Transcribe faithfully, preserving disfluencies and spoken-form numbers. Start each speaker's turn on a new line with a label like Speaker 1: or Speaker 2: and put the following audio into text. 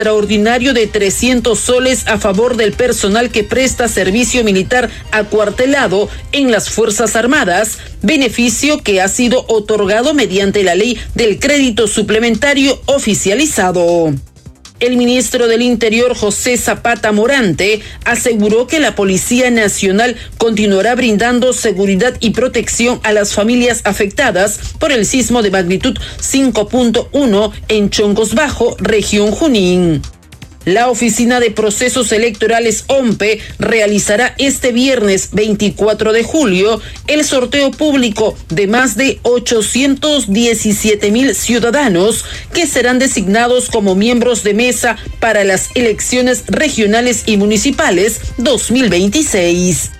Speaker 1: extraordinario de trescientos soles a favor del personal que presta servicio militar acuartelado en las Fuerzas Armadas, beneficio que ha sido otorgado mediante la ley del crédito suplementario oficializado. El ministro del Interior, José Zapata Morante, aseguró que la Policía Nacional continuará brindando seguridad y protección a las familias afectadas por el sismo de magnitud cinco punto uno en Chongos Bajo, región Junín. La Oficina de Procesos Electorales O M P E realizará este viernes veinticuatro de julio el sorteo público de más de ochocientos diecisiete mil ciudadanos que serán designados como miembros de mesa para las elecciones regionales y municipales dos mil veintiséis.